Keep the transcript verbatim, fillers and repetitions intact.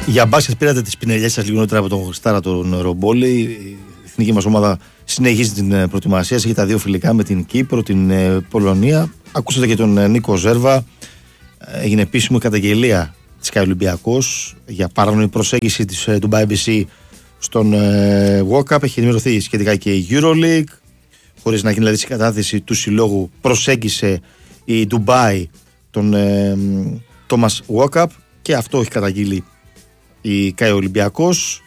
Για μπάσκετ πήρατε τις πινελιές σας λίγο νωρίτερα από τον Χριστάρα τον Ρομπόλη. Η εθνική μας ομάδα συνεχίζει την προετοιμασία. Έχει τα δύο φιλικά με την Κύπρο, την Πολωνία. Ακούσατε και τον Νίκο Ζέρβα. Έγινε επίσημη καταγγελία της ΚΑΕ Ολυμπιακός για παράνομη προσέγγιση της Dubai μπι σι στον Walk Up. Έχει ενημερωθεί σχετικά και η EuroLeague. Χωρίς να γίνει δηλαδή συγκατάθεση του συλλόγου, προσέγγισε η Dubai τον Thomas Walk Up και αυτό έχει καταγγείλει η ΚΑΕ Ολυμπιακός.